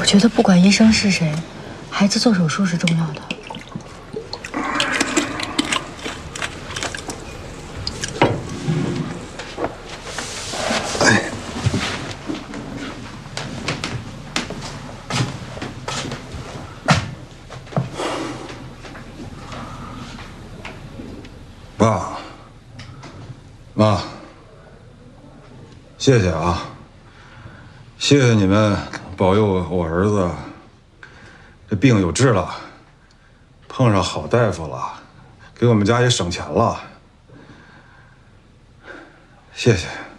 觉得不管医生是谁，孩子做手术是重要的。 爸，妈，谢谢啊！谢谢你们保佑我儿子，这病有治了，碰上好大夫了，给我们家也省钱了。谢谢。